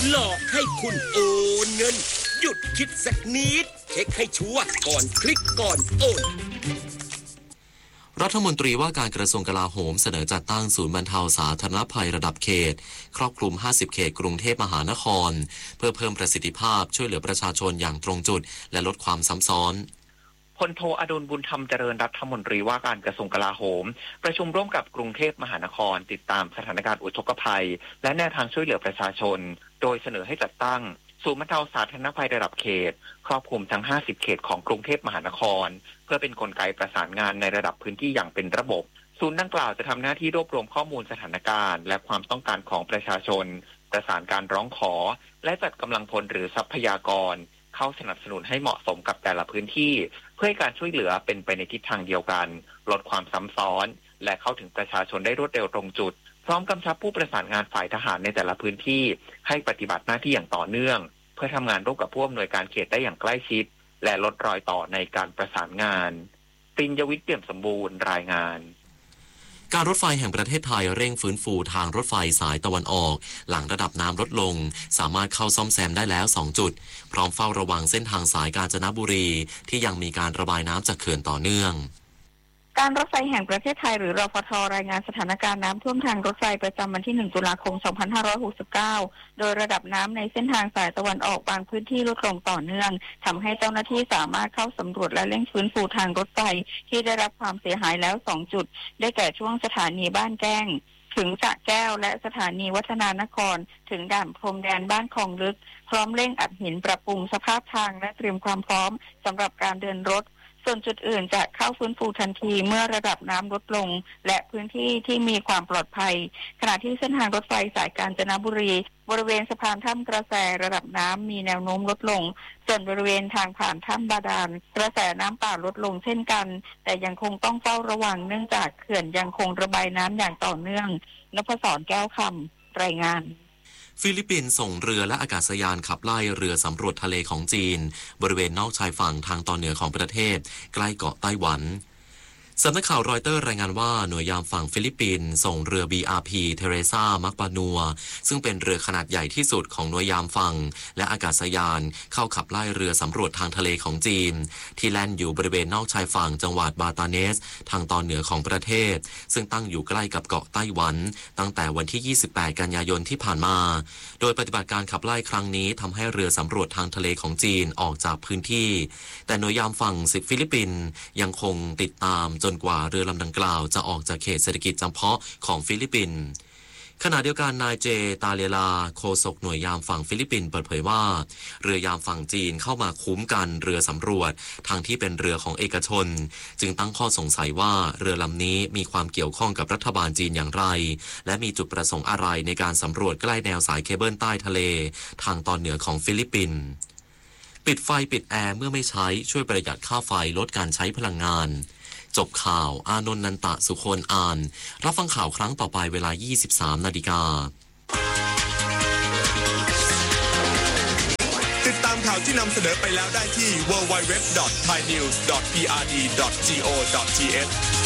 หลอกให้คุณโอนเงินหยุดคิดสักนิดเช็คให้ชัวร์ก่อนคลิกก่อนโอนรัฐมนตรีว่าการกระทรวงกลาโหมเสนอจัดตั้งศูนย์บรรเทาสาธารณภัยระดับเขตครอบคลุม50เขตกรุงเทพมหานครเพื่อเพิ่มประสิทธิภาพช่วยเหลือประชาชนอย่างตรงจุดและลดความซ้ำซ้อนพลโทอดุลบุญธรรมเจริญรัฐมนตรีว่าการกระทรวงกลาโหมประชุมร่วมกับกรุงเทพมหานครติดตามสถานการณ์อุทกภัยและแนวทางช่วยเหลือประชาชนโดยเสนอให้จัดตั้งศูนย์บรรเทาสาธารณภัยระดับเขตครอบคลุมทั้ง50เขตของกรุงเทพมหานครเพื่อเป็นกลไกประสานงานในระดับพื้นที่อย่างเป็นระบบศูนย์ดังกล่าวจะทำหน้าที่รวบรวมข้อมูลสถานการณ์และความต้องการของประชาชนประสานการร้องขอและจัดกำลังพลหรือทรัพยากรเข้าสนับสนุนให้เหมาะสมกับแต่ละพื้นที่เพื่อให้การช่วยเหลือเป็นไปในทิศทางเดียวกันลดความซ้ำซ้อนและเข้าถึงประชาชนได้รวดเร็วตรงจุดพร้อมกำชับผู้ประสานงานฝ่ายทหารในแต่ละพื้นที่ให้ปฏิบัติหน้าที่อย่างต่อเนื่องเพื่อทำงานร่วมกับผู้อำนวยการเขตได้อย่างใกล้ชิดและลดรอยต่อในการประสานงานปิญญวิทย์ เปี่ยมสมบูรณ์รายงานการรถไฟแห่งประเทศไทยเร่งฟื้นฟูทางรถไฟสายตะวันออกหลังระดับน้ำลดลงสามารถเข้าซ่อมแซมได้แล้ว2จุดพร้อมเฝ้าระวังเส้นทางสายกาญจนบุรีที่ยังมีการระบายน้ำจากเขื่อนต่อเนื่องการรถไฟแห่งประเทศไทยหรือรฟท.รายงานสถานการณ์น้ำท่วมทางรถไฟประจำวันที่1ตุลาคม2569โดยระดับน้ำในเส้นทางสายตะวันออกบางพื้นที่ลดลงต่อเนื่องทำให้เจ้าหน้าที่สามารถเข้าสำรวจและเร่งฟื้นฟูทางรถไฟที่ได้รับความเสียหายแล้ว2จุดได้แก่ช่วงสถานีบ้านแก้งถึงสระแก้วและสถานีวัฒนานครถึงด่านพรมแดนบ้านคลองลึกพร้อมเร่งอัดหินปรับปรุงสภาพทางและเตรียมความพร้อมสำหรับการเดินรถส่วนจุดอื่นจะเข้าฟื้นฟูทันทีเมื่อระดับน้ำลดลงและพื้นที่ที่มีความปลอดภัยขณะที่เส้นทางรถไฟสายกาญจนบุรีบริเวณสะพานถ้ำกระแสระดับน้ำมีแนวโน้มลดลงส่วนบริเวณทางผ่านถ้ำบาดาลกระแสน้ำป่าลดลงเช่นกันแต่ยังคงต้องเฝ้าระวังเนื่องจากเขื่อนยังคงระบายน้ำอย่างต่อเนื่องนพศร แก้วคำรายงานฟิลิปปินส์ส่งเรือและอากาศยานขับไล่เรือสำรวจทะเลของจีนบริเวณนอกชายฝั่งทางตอนเหนือของประเทศใกล้เกาะไต้หวันสำนักข่าวรอยเตอร์รายงานว่าหน่วยยามฝั่งฟิลิปปินส์ส่งเรือ BRP เทเรซามักปานัวซึ่งเป็นเรือขนาดใหญ่ที่สุดของหน่วยยามฝั่งและอากาศยานเข้าขับไล่เรือสำรวจทางทะเลของจีนที่แล่นอยู่บริเวณนอกชายฝั่งจังหวัดบาตาเนสทางตอนเหนือของประเทศซึ่งตั้งอยู่ใกล้กับเกาะไต้หวันตั้งแต่วันที่28กันยายนที่ผ่านมาโดยปฏิบัติการขับไล่ครั้งนี้ทำให้เรือสำรวจทางทะเลของจีนออกจากพื้นที่แต่หน่วยยามฝั่งฟิลิปปินส์ยังคงติดตามจนกว่าเรือลำดังกล่าวจะออกจากเขตเศรษฐกิจจำเพาะของฟิลิปปินส์ขณะเดียวกันนายเจตาเลลาโฆษกหน่วยยามฝั่งฟิลิปปินส์เปิดเผยว่าเรือยามฝั่งจีนเข้ามาคุ้มกันเรือสำรวจทางที่เป็นเรือของเอกชนจึงตั้งข้อสงสัยว่าเรือลำนี้มีความเกี่ยวข้องกับรัฐบาลจีนอย่างไรและมีจุดประสงค์อะไรในการสำรวจใกล้แนวสายเคเบิลใต้ทะเลทางตอนเหนือของฟิลิปปินส์ปิดไฟปิดแอร์เมื่อไม่ใช้ช่วยประหยัดค่าไฟลดการใช้พลังงานจบข่าวอานนท์นันตะสุคนอ่านรับฟังข่าวครั้งต่อไปเวลา 23:00 น. ติดตามข่าวที่นำเสนอไปแล้วได้ที่ www.thainews.prd.go.th